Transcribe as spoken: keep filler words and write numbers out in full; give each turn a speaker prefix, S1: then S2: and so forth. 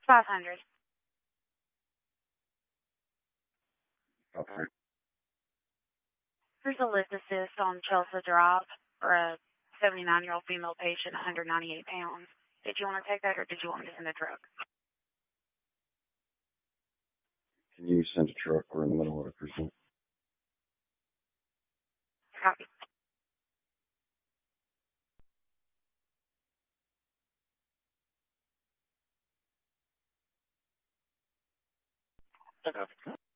S1: five hundred.
S2: Okay.
S1: There's a lift assist on Chelsea Drive for a seventy-nine-year-old female patient, one hundred ninety-eight pounds. Did you want to take that, or did you want me to send a truck?
S2: Can you send a truck? We're in the middle of a pursuit.
S1: Copy.
S2: Okay.